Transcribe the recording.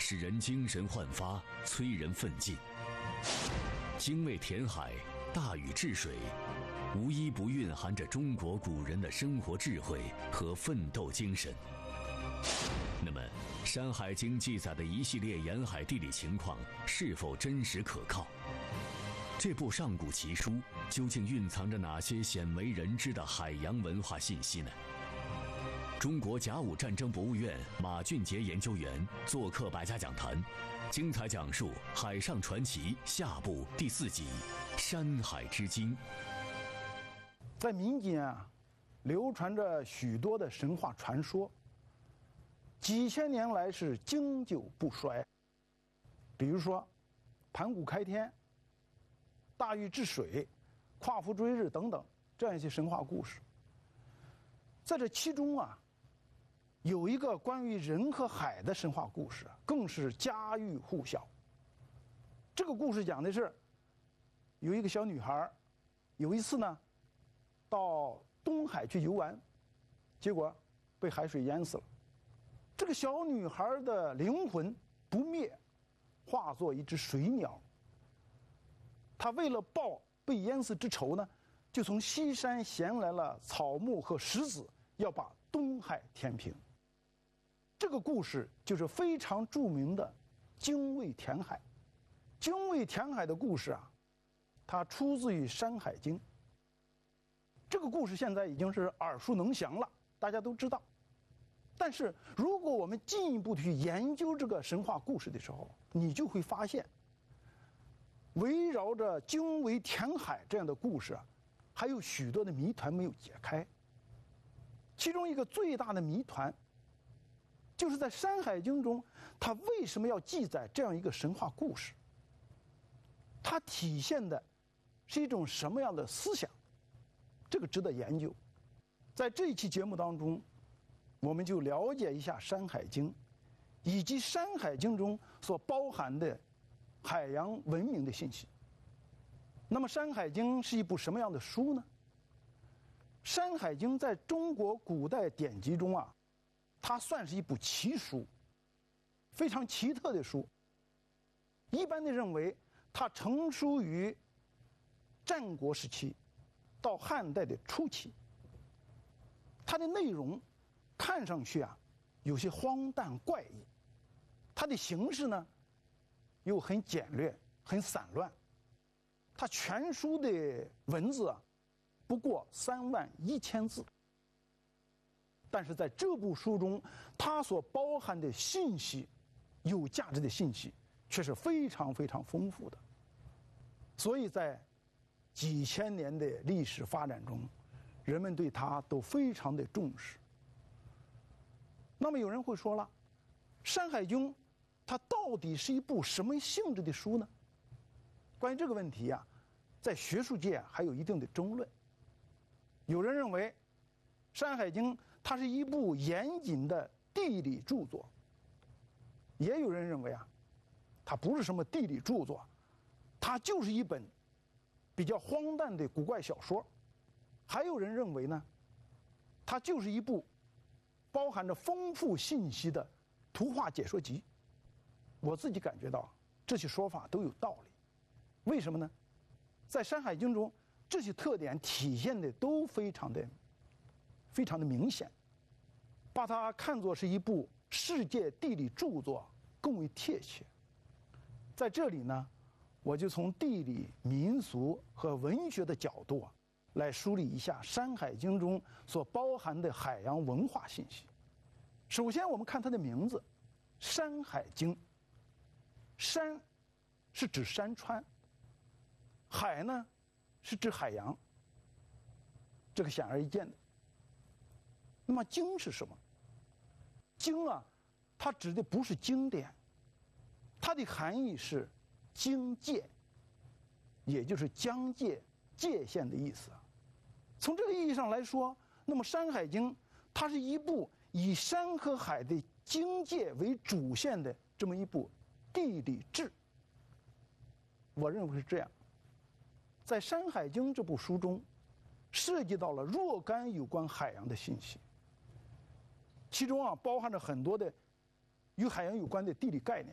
使人精神焕发，催人奋进。精卫填海，大禹治水，无一不蕴含着中国古人的生活智慧和奋斗精神。那么，《山海经》记载的一系列沿海地理情况是否真实可靠？这部上古奇书究竟蕴藏着哪些鲜为人知的海洋文化信息呢？中国甲午战争博物院马俊杰研究员做客百家讲坛，精彩讲述《海上传奇》下部第4集《山海之经》。 在民间啊，流传着许多的神话传说，几千年来是经久不衰。比如说，盘古开天、大禹治水、夸父追日等等这样一些神话故事。在这其中啊，有一个关于人和海的神话故事，更是家喻户晓。这个故事讲的是，有一个小女孩，有一次呢，到东海去游玩，结果被海水淹死了。这个小女孩的灵魂不灭，化作一只水鸟。她为了报被淹死之仇呢，就从西山衔来了草木和石子，要把东海填平。这个故事就是非常著名的精卫填海。精卫填海的故事啊，它出自于《山海经》。这个故事现在已经是耳熟能详了，大家都知道。但是如果我们进一步去研究这个神话故事的时候，你就会发现，围绕着精卫填海这样的故事啊，还有许多的谜团没有解开。其中一个最大的谜团，就是在《山海经》中，它为什么要记载这样一个神话故事？它体现的是一种什么样的思想？这个值得研究。在这一期节目当中，我们就了解一下《山海经》，以及《山海经》中所包含的海洋文明的信息。那么《山海经》是一部什么样的书呢？《山海经》在中国古代典籍中啊，它算是一部奇书，非常奇特的书。一般的认为，它成书于战国时期到汉代的初期。它的内容看上去啊，有些荒诞怪异，它的形式呢，又很简略、很散乱。它全书的文字啊，不过31000字。但是在这部书中，它所包含的信息，有价值的信息，却是非常非常丰富的。所以在几千年的历史发展中，人们对它都非常的重视。那么有人会说了，《山海经》它到底是一部什么性质的书呢？关于这个问题啊，在学术界还有一定的争论。有人认为，《山海经》它是一部严谨的地理著作，也有人认为啊，它不是什么地理著作，它就是一本比较荒诞的古怪小说。还有人认为呢，它就是一部包含着丰富信息的图画解说集。我自己感觉到这些说法都有道理。为什么呢？在《山海经》中，这些特点体现的都非常的明显，把它看作是一部世界地理著作更为贴切。在这里呢，我就从地理、民俗和文学的角度啊，来梳理一下《山海经》中所包含的海洋文化信息。首先，我们看它的名字《山海经》。山是指山川，海呢是指海洋，这个显而易见的。那么经是什么？经啊，它指的不是经典，它的含义是经界，也就是疆界、界限的意思。从这个意义上来说，那么《山海经》它是一部以山和海的经界为主线的这么一部地理志。我认为是这样。在《山海经》这部书中，涉及到了若干有关海洋的信息，其中啊包含着很多的与海洋有关的地理概念。